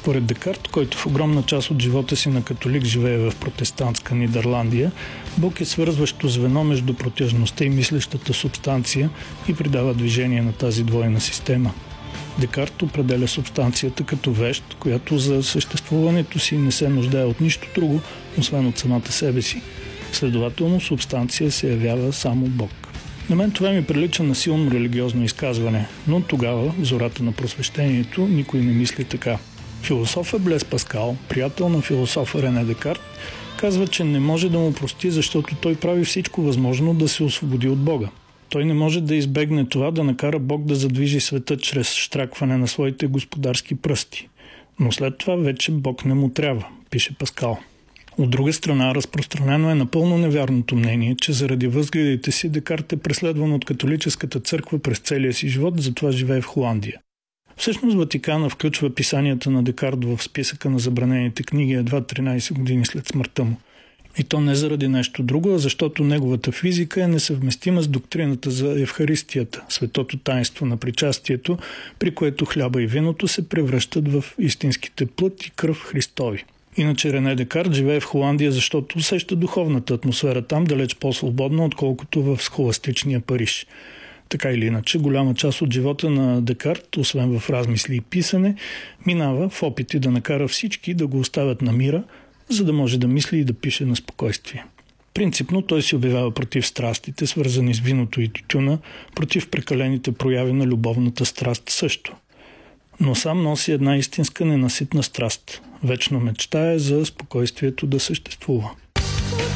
Според Декарт, който в огромна част от живота си на католик живее в протестантска Нидерландия, Бог е свързващо звено между протяжността и мислещата субстанция и придава движение на тази двойна система. Декарт определя субстанцията като вещ, която за съществуването си не се нуждае от нищо друго, освен от самата себе си. Следователно, субстанция се явява само Бог. На мен това ми прилича на силно религиозно изказване, но тогава, в зората на просвещението, никой не мисли така. Философът Блес Паскал, приятел на философа Рене Декарт, казва, че не може да му прости, защото той прави всичко възможно да се освободи от Бога. Той не може да избегне това да накара Бог да задвижи света чрез щракване на своите господарски пръсти. Но след това вече Бог не му трябва, пише Паскал. От друга страна, разпространено е напълно невярното мнение, че заради възгледите си Декарт е преследван от католическата църква през целия си живот, затова живее в Холандия. Всъщност Ватикана включва писанията на Декарт в списъка на забранените книги едва 13 години след смъртта му. И то не заради нещо друго, а защото неговата физика е несъвместима с доктрината за Евхаристията, светото таинство на причастието, при което хляба и виното се превръщат в истинските плът и кръв Христови. Иначе Рене Декарт живее в Холандия, защото усеща духовната атмосфера там далеч по-свободна, отколкото в схоластичния Париж. Така или иначе, голяма част от живота на Декарт, освен в размисли и писане, минава в опити да накара всички да го оставят на мира, за да може да мисли и да пише на спокойствие. Принципно той се обявява против страстите, свързани с виното и тютюна, против прекалените прояви на любовната страст също. Но сам носи една истинска ненаситна страст. Вечно мечтае за спокойствието да съществува.